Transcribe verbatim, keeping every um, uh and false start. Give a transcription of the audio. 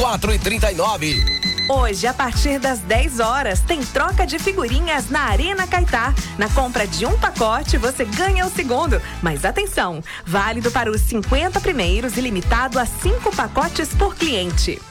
quatro e trinta e nove. Hoje, a partir das dez horas, tem troca de figurinhas na Arena Caetá. Na compra de um pacote, você ganha o segundo. Mas atenção, válido para os cinquenta primeiros e limitado a cinco pacotes por cliente.